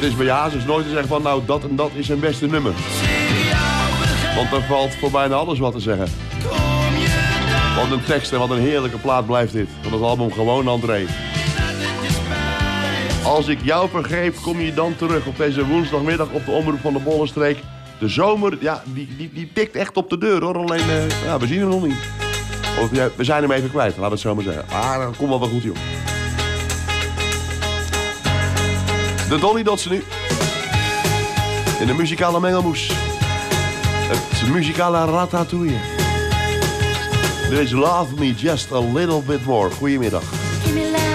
Het is bij Hazes nooit te zeggen van nou dat en dat is zijn beste nummer. Want er valt voor bijna alles wat te zeggen. Wat een tekst en wat een heerlijke plaat blijft dit. Van het album Gewoon André. Als ik jou vergeef, kom je dan terug op deze woensdagmiddag op de Omroep van de Bollenstreek. De zomer, ja, die tikt echt op de deur hoor. Alleen, ja, we zien hem nog niet. Of, ja, we zijn hem even kwijt, laten we het zo maar zeggen. Maar dat komt wel wat goed, joh. De Dolly Dotsen nu. In de muzikale mengelmoes. Het muzikale ratatouille. Dit is Love Me Just a Little Bit More. Goedemiddag.